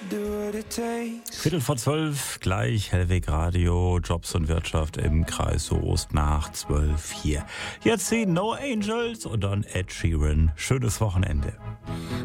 11:15, gleich Hellweg Radio, Jobs und Wirtschaft im Kreis Soest nach 12 hier. Jetzt die No Angels und dann Ed Sheeran. Schönes Wochenende.